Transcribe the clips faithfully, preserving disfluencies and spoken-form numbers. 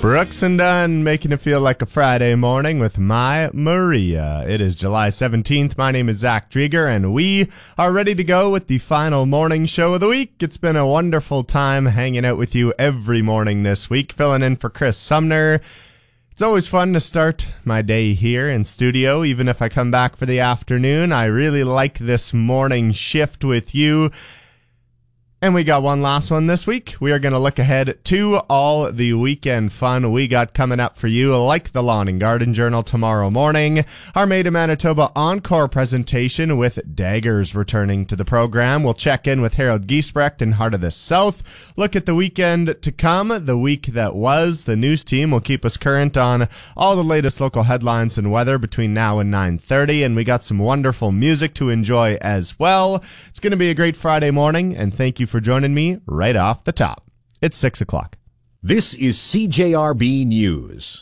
Brooks and Dunn, making it feel like a Friday morning with My Maria. It is July seventeenth. My name is Zach Drieger, and we are ready to go with the final morning show of the week. It's been a wonderful time hanging out with you every morning this week, filling in for Chris Sumner. It's always fun to start my day here in studio, even if I come back for the afternoon. I really like this morning shift with you. And we got one last one this week. We are going to look ahead to all the weekend fun we got coming up for you, like the Lawn and Garden Journal tomorrow morning, our Made in Manitoba Encore presentation with Daggers returning to the program. We'll check in with Harold Giesbrecht in Heart of the South, look at the weekend to come, the week that was. The news team will keep us current on all the latest local headlines and weather between now and nine thirty, and we got some wonderful music to enjoy as well. It's going to be a great Friday morning, and thank you for joining me right off the top. It's six o'clock. This is C J R B News.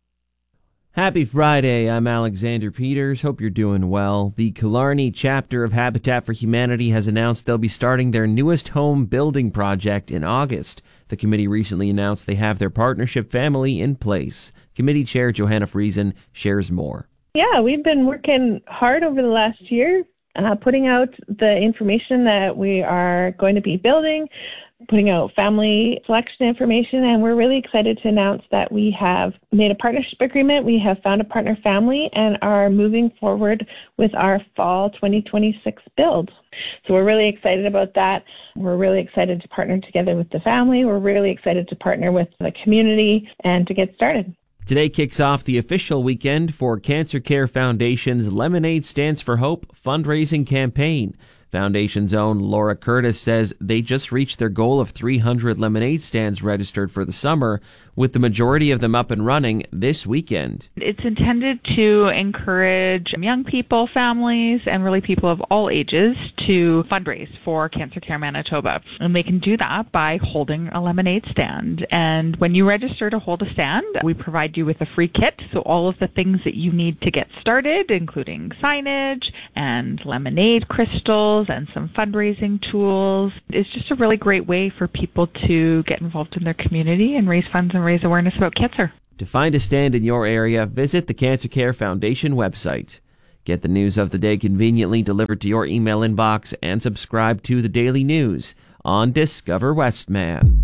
Happy Friday. I'm Alexander Peters. Hope you're doing well. The Killarney chapter of Habitat for Humanity has announced they'll be starting their newest home building project in August. The committee recently announced they have their partnership family in place. Committee Chair Johanna Friesen shares more. Yeah, we've been working hard over the last year, Uh, putting out the information that we are going to be building, putting out family selection information, and we're really excited to announce that we have made a partnership agreement. We have found a partner family and are moving forward with our fall twenty twenty-six build. So we're really excited about that. We're really excited to partner together with the family. We're really excited to partner with the community and to get started. Today kicks off the official weekend for Cancer Care Foundation's Lemonade Stands for Hope fundraising campaign. Foundation's own Laura Curtis says they just reached their goal of three hundred lemonade stands registered for the summer, with the majority of them up and running this weekend. It's intended to encourage young people, families, and really people of all ages to fundraise for Cancer Care Manitoba. And they can do that by holding a lemonade stand. And when you register to hold a stand, we provide you with a free kit. So all of the things that you need to get started, including signage and lemonade crystals and some fundraising tools. It's just a really great way for people to get involved in their community and raise funds and raise awareness about cancer. To find a stand in your area, visit the Cancer Care Foundation website. Get the news of the day conveniently delivered to your email inbox and subscribe to the Daily News on Discover Westman.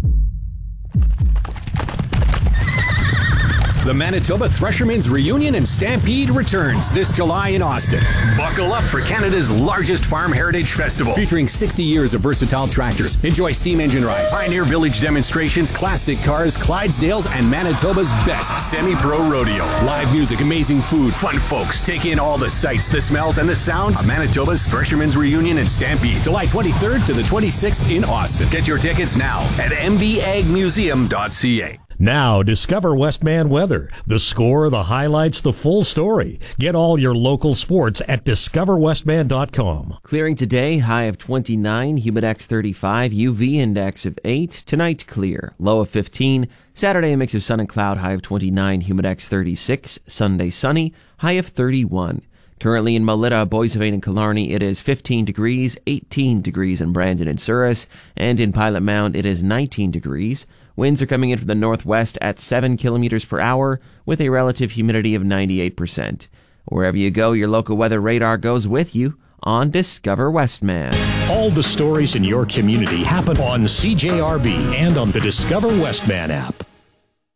The Manitoba Threshermen's Reunion and Stampede returns this July in Austin. Buckle up for Canada's largest farm heritage festival, featuring sixty years of versatile tractors. Enjoy steam engine rides, Pioneer Village demonstrations, classic cars, Clydesdales, and Manitoba's best semi-pro rodeo. Live music, amazing food, fun folks. Take in all the sights, the smells, and the sounds of Manitoba's Threshermen's Reunion and Stampede, July twenty-third to the twenty-sixth in Austin. Get your tickets now at m b ag museum dot c a. Now, discover Westman weather. The score, the highlights, the full story. Get all your local sports at discover westman dot com. Clearing today, high of twenty-nine, humidex thirty-five, U V index of eight. Tonight, clear, low of fifteen. Saturday, a mix of sun and cloud, high of twenty-nine, humidex thirty-six. Sunday, sunny, high of thirty-one. Currently in Melita, Boissevain, and Killarney, it is fifteen degrees, eighteen degrees in Brandon and Souris, and in Pilot Mound, it is nineteen degrees. Winds are coming in from the northwest at seven kilometers per hour with a relative humidity of ninety-eight percent. Wherever you go, your local weather radar goes with you on Discover Westman. All the stories in your community happen on C J R B and on the Discover Westman app.